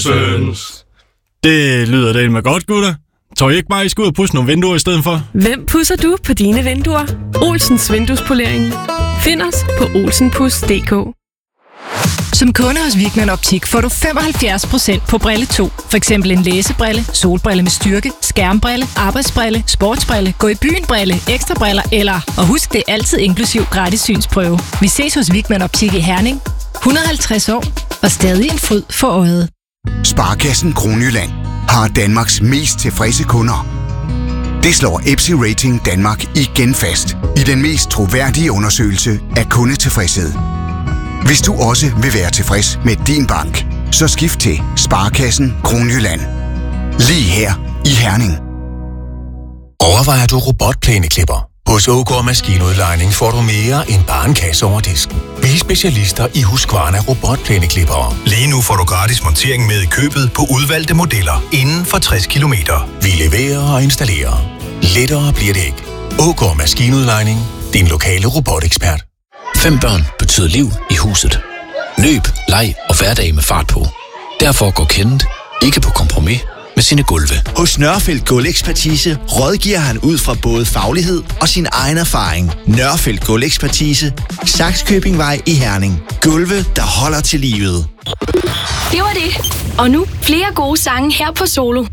Hansens. Det lyder da med godt, gutter. Tror I ikke bare, I skal ud og pudse nogle vinduer i stedet for? Hvem pudser du på dine vinduer? Olsens Vinduespolering. Find os på olsenpus.dk. Som kunde hos Vickmann Optik får du 75% på brille 2. For eksempel en læsebrille, solbrille med styrke, skærmbrille, arbejdsbrille, sportsbrille, gå i byen brille, ekstra briller eller, og husk, det er altid inklusiv gratis synsprøve. Vi ses hos Vickmann Optik i Herning. 150 år og stadig en fryd for øjet. Sparekassen Kronjylland har Danmarks mest tilfredse kunder. Det slår EPSI Rating Danmark igen fast i den mest troværdige undersøgelse af kundetilfredshed. Hvis du også vil være tilfreds med din bank, så skift til Sparekassen Kronjylland. Lige her i Herning. Overvejer du robotplæneklipper? Hos OK Maskinudlejning får du mere end bare en kasse over disken. Vi er specialister i Husqvarna robotplæneklippere. Lige nu får du gratis montering med i købet på udvalgte modeller inden for 60 kilometer. Vi leverer og installerer. Lettere bliver det ikke. OK Maskinudlejning. Din lokale robotekspert. 5 børn betyder liv i huset. Løb, leg og hverdag med fart på. Derfor går Kenneth ikke på kompromis med sine gulve. Hos Nørrefeldt Gulvekspertise rådgiver han ud fra både faglighed og sin egen erfaring. Nørrefeldt Gulvekspertise. Sakskøbingvej i Herning. Gulve, der holder til livet. Det var det. Og nu flere gode sange her på Solo.